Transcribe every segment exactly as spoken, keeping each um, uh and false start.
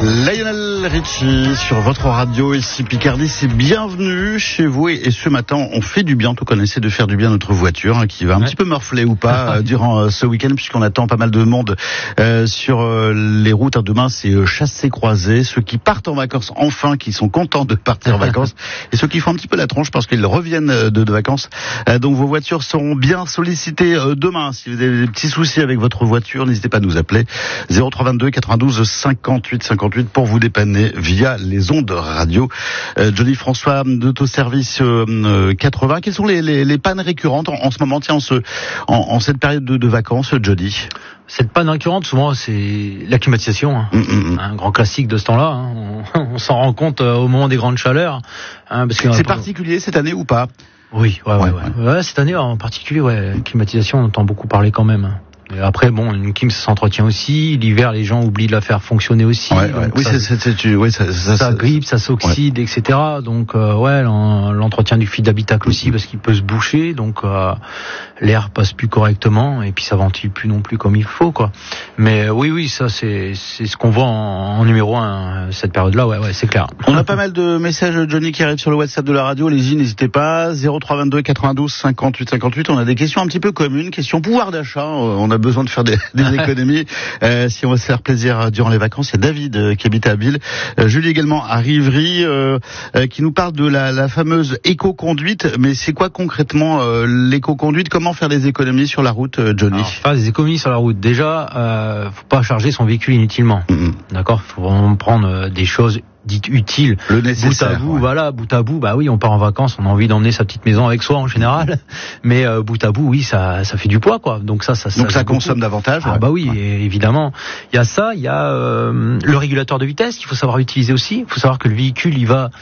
Lionel Richie sur votre radio, ici Picardie, c'est bienvenue chez vous et, et ce matin on fait du bien, tout connaissez de faire du bien à notre voiture hein, qui va un ouais. petit peu morfler ou pas euh, durant euh, ce week-end puisqu'on attend pas mal de monde euh, sur euh, les routes. Hein, demain c'est euh, chassé-croisé, ceux qui partent en vacances enfin, qui sont contents de partir en vacances et ceux qui font un petit peu la tronche parce qu'ils reviennent de, de vacances. Euh, donc vos voitures seront bien sollicitées euh, demain. Si vous avez des petits soucis avec votre voiture, n'hésitez pas à nous appeler zéro trois vingt-deux quatre-vingt-douze cinquante-huit cinquante-huit pour vous dépanner via les ondes radio. Euh, Johnny François d'Autoservice euh, quatre-vingts. Quelles sont les, les, les pannes récurrentes en, en ce moment, tiens, en, ce, en, en cette période de, de vacances, Johnny? Cette panne récurrente, souvent, c'est la climatisation. Hein. Mm-hmm. Un grand classique de ce temps-là. Hein. On, on s'en rend compte euh, au moment des grandes chaleurs. Hein, parce que c'est pas... particulier cette année ou pas? Oui, ouais, ouais, ouais, ouais. ouais. Cette année en particulier, ouais, climatisation, on entend beaucoup parler quand même. Et après, bon, une clim, ça s'entretient aussi. L'hiver, les gens oublient de la faire fonctionner aussi. Ouais, ouais. Oui, ça, c'est, c'est, c'est, oui, ça, ça, ça grippe, ça s'oxyde, ouais. et cetera. Donc, euh, ouais, l'entretien du fil d'habitacle aussi, parce qu'il peut se boucher. Donc, euh, l'air passe plus correctement et puis ça ventile plus non plus comme il faut, quoi. Mais euh, oui, oui, ça, c'est, c'est ce qu'on voit en, en numéro un cette période-là. Ouais, ouais, c'est clair. On a pas mal de messages, Johnny, qui arrivent sur le WhatsApp de la radio. Les-y, n'hésitez pas. zéro trois vingt-deux quatre-vingt-douze cinquante-huit cinquante-huit. On a des questions un petit peu communes, questions pouvoir d'achat. On a besoin de faire des, des économies euh, si on veut se faire plaisir durant les vacances. Il y a David euh, qui habite à Abbeville, euh, Julie également à Rivry euh, euh, qui nous parle de la, la fameuse éco-conduite. Mais c'est quoi concrètement euh, l'éco-conduite? Comment faire des économies sur la route, euh, Johnny? Alors, faire des économies sur la route, déjà euh, faut pas charger son véhicule inutilement. Mm-hmm. D'accord, faut vraiment prendre euh, des choses dites utiles, le nécessaire, bout à bout, ouais. voilà, bout à bout, bah oui, on part en vacances, on a envie d'emmener sa petite maison avec soi en général, mais euh, bout à bout, oui, ça, ça fait du poids, quoi. Donc ça, ça, donc ça, ça consomme beaucoup. davantage. Ah ouais. bah oui, ouais. évidemment. Il y a ça, il y a euh, le régulateur de vitesse qu'il faut savoir utiliser aussi. Il faut savoir que le véhicule, il va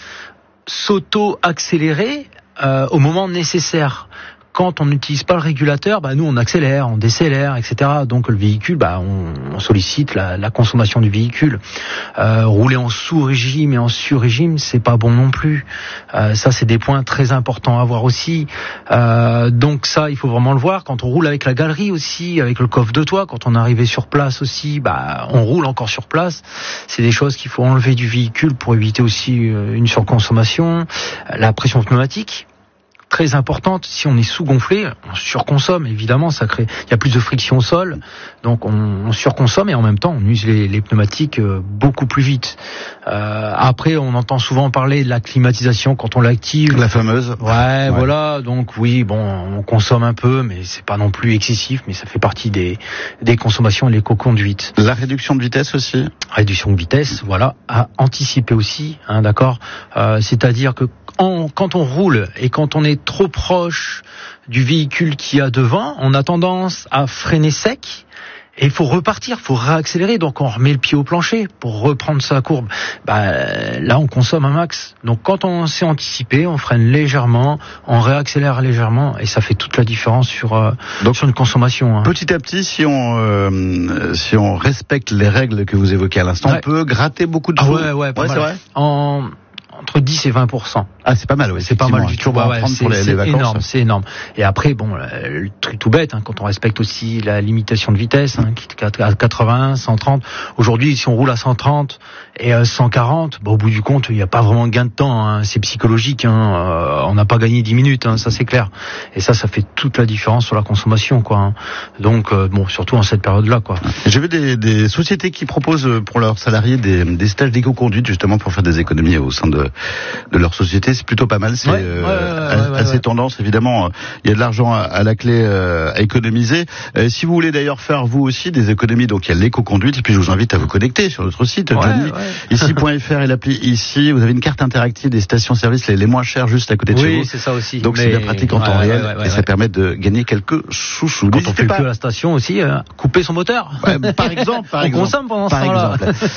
s'auto-accélérer euh, au moment nécessaire. Quand on n'utilise pas le régulateur, bah nous on accélère, on décélère, et cetera. Donc le véhicule, bah on, on sollicite la, la consommation du véhicule. Euh, rouler en sous-régime et en sur-régime, c'est pas bon non plus. Euh, ça, c'est des points très importants à voir aussi. Euh, donc ça, il faut vraiment le voir. Quand on roule avec la galerie aussi, avec le coffre de toit, quand on est arrivé sur place aussi, bah on roule encore sur place. C'est des choses qu'il faut enlever du véhicule pour éviter aussi une surconsommation. La pression pneumatique, très importante. Si on est sous-gonflé, on surconsomme, évidemment, ça crée, il y a plus de friction au sol, donc on, on surconsomme et en même temps on use les, les pneumatiques beaucoup plus vite. Euh, après, on entend souvent parler de la climatisation quand on l'active. La fameuse. Ouais, ouais, voilà. Donc oui, bon, on consomme un peu, mais c'est pas non plus excessif, mais ça fait partie des, des consommations et l'éco-conduite. La réduction de vitesse aussi. Réduction de vitesse, voilà, à anticiper aussi, hein, d'accord. Euh, c'est-à-dire que en, quand on roule et quand on est trop proche du véhicule qui a devant, on a tendance à freiner sec et il faut repartir, il faut réaccélérer, donc on remet le pied au plancher pour reprendre sa courbe. Bah, là on consomme un max. Donc quand on sait anticiper, on freine légèrement, on réaccélère légèrement et ça fait toute la différence sur, euh, donc, sur une consommation. Hein. Petit à petit, si on, euh, si on respecte les règles que vous évoquez à l'instant, ouais. on peut gratter beaucoup de ah choses. Ouais, ouais, pas ouais mal. C'est vrai. En... entre dix et vingt pour cent. Ah, c'est pas mal, oui. C'est pas mal du tout. Bah, ouais, c'est, pour les, c'est les vacances. énorme, c'est énorme. Et après, bon, le truc tout bête, hein, quand on respecte aussi la limitation de vitesse, hein, qui est à quatre-vingts, cent trente. Aujourd'hui, si on roule à cent trente et à cent quarante, bon, au bout du compte, il n'y a pas vraiment de gain de temps. Hein, c'est psychologique. Hein, euh, on n'a pas gagné dix minutes, hein, ça c'est clair. Et ça, ça fait toute la différence sur la consommation, quoi. Hein. Donc, euh, bon, surtout en cette période-là, quoi. J'ai vu des, des sociétés qui proposent pour leurs salariés des, des stages d'éco-conduite, justement, pour faire des économies au sein de de leur société. C'est plutôt pas mal. C'est ouais, euh, ouais, ouais, ouais, assez ouais. tendance. Évidemment, il y a de l'argent à, à la clé euh, à économiser. Euh, si vous voulez d'ailleurs faire vous aussi des économies, donc il y a l'éco-conduite. Et puis je vous invite à vous connecter sur notre site, ouais, Johnny. Ouais. Ici point F R et l'appli Ici. Vous avez une carte interactive des stations-service les, les moins chères juste à côté de oui, chez vous. Oui, c'est ça aussi. Donc mais... c'est bien pratique en ouais, temps ouais, réel ouais, ouais, et ça ouais. permet de gagner quelques sous-sous. Quand N'hésitez on fait pas. plus à la station aussi, euh, couper son moteur. Ouais, par exemple, par on exemple. consomme pendant par ce temps-là.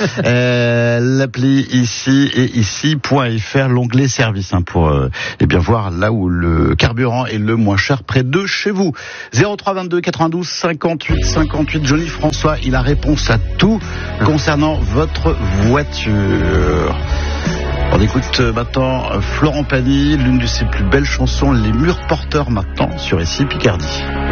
euh, l'appli Ici et Ici point F R, l'onglet service. Hein, pour euh, eh bien voir là où le carburant est le moins cher près de chez vous. zéro trois vingt-deux quatre-vingt-douze cinquante-huit cinquante-huit. Johnny François, il a réponse à tout concernant votre voiture. On écoute maintenant Florent Pagny, l'une de ses plus belles chansons, Les Murs Porteurs, maintenant sur Ici Picardie.